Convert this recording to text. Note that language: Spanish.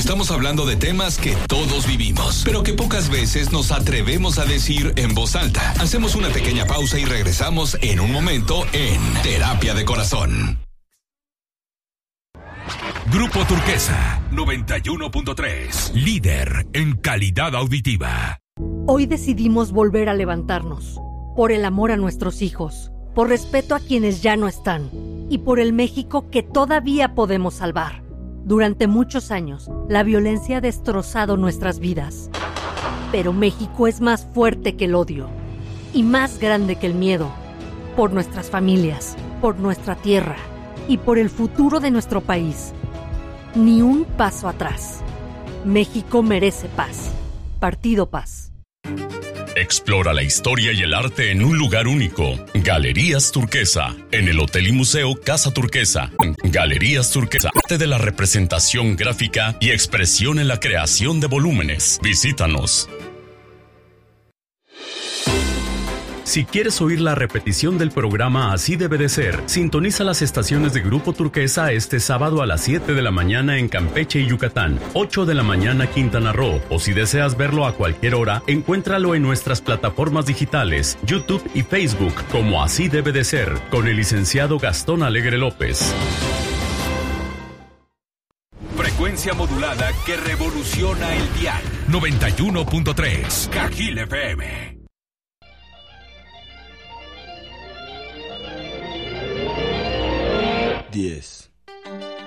Estamos hablando de temas que todos vivimos, pero que pocas veces nos atrevemos a decir en voz alta. Hacemos una pequeña pausa y regresamos en un momento en Terapia de Corazón. Grupo Turquesa 91.3, líder en calidad auditiva. Hoy decidimos volver a levantarnos, por el amor a nuestros hijos, por respeto a quienes ya no están y por el México que todavía podemos salvar. Durante muchos años, la violencia ha destrozado nuestras vidas. Pero México es más fuerte que el odio y más grande que el miedo. Por nuestras familias, por nuestra tierra y por el futuro de nuestro país. Ni un paso atrás. México merece paz. Partido Paz. Explora la historia y el arte en un lugar único. Galerías Turquesa, en el Hotel y Museo Casa Turquesa. Galerías Turquesa, arte de la representación gráfica y expresión en la creación de volúmenes. Visítanos. Si quieres oír la repetición del programa Así debe de ser, sintoniza las estaciones de Grupo Turquesa este sábado a las 7 de la mañana en Campeche y Yucatán, 8 de la mañana Quintana Roo, o si deseas verlo a cualquier hora, encuéntralo en nuestras plataformas digitales, YouTube y Facebook, como Así debe de ser, con el licenciado Gastón Alegre López. Frecuencia modulada que revoluciona el dial. 91.3, Cajil FM. 10,